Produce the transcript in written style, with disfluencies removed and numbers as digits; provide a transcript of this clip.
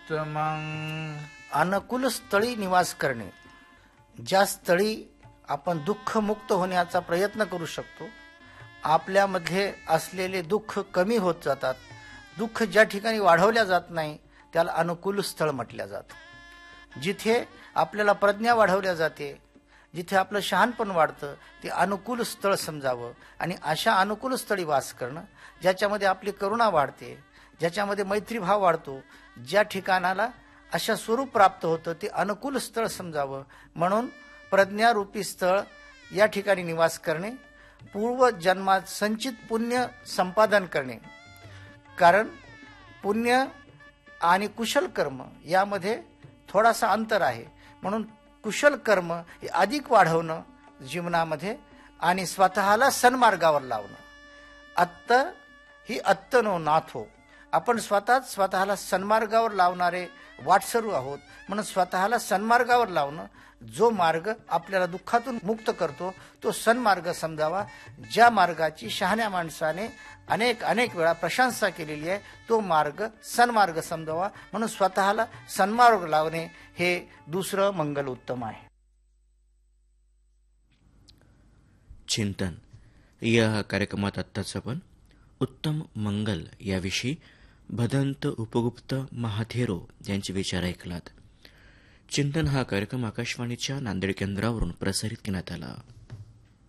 उत्तमं. अनुकूल स्थळी निवास करणे. ज्या स्थळी आपण दुःख मुक्त होण्याचा प्रयत्न करू शकतो, आपल्यामध्ये असलेले दुःख कमी होत जातात, दुःख ज्या ठिकाणी वाढवल्या जात नाही त्याला अनुकूल स्थळ म्हटल्या जातं. जिथे आपल्याला प्रज्ञा वाढवल्या जाते, जिथे आपलं शहाणपण वाढतं, ते अनुकूल स्थळ समजावं आणि अशा अनुकूल स्थळी वास करणं, ज्याच्यामध्ये आपली करुणा वाढते, ज्याच्यामध्ये मैत्रीभाव वाढतो, ज्या ठिकाणाला अशा स्वरूप प्राप्त होतं ते अनुकूल स्थळ समजावं. म्हणून प्रज्ञारूपी स्थळ या ठिकाणी निवास करणे, पूर्व जन्मात संचित पुण्य संपादन करणे. कारण पुण्य आणि कुशल कर्म यामध्ये थोडासा अंतर आहे. म्हणून कुशल कर्म हे अधिक वाढवणं जीवनामध्ये आणि स्वतःला सन्मार्गावर लावणं. अत्त ही अत्तनो नाथो. आपण स्वतःला सन्मार्गावर लावणारे वाटसरू आहोत. म्हणून स्वतःला सन्मार्गावर लावणं, जो मार्ग आपल्याला दुःखातून मुक्त करतो तो सन्मार्ग समजावा. ज्या मार्गाची शहाण्या माणसाने अनेक वेळा प्रशंसा केलेली आहे तो मार्ग सन्मार्ग समजावा. म्हणून स्वतःला सन्मार्ग लावणे हे दुसरं मंगल उत्तम आहे. चिंतन या कार्यक्रमात आत्ताच आपण उत्तम मंगल याविषयी भदंत उपगुप्त महाथेरो यांचे विचार ऐकलात. चिंतन हा कार्यक्रम आकाशवाणीच्या नांदेड केंद्रावरून प्रसारित करण्यात आला.